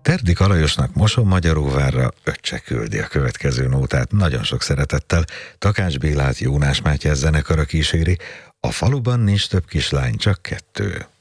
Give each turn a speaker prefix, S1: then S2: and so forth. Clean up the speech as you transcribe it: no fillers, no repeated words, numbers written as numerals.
S1: Terdik Alajosnak Mosonmagyaróvárra öccse küldi a következő nótát. Nagyon sok szeretettel Takács Bélát Jónás Mátyás zenekara kíséri. A faluban nincs több kislány, csak kettő.